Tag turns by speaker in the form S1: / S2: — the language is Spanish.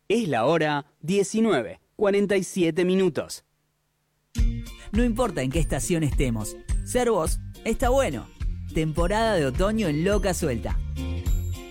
S1: Es la hora 19:47.
S2: No importa en qué estación estemos, ser vos está bueno. Temporada de otoño en Loca Suelta.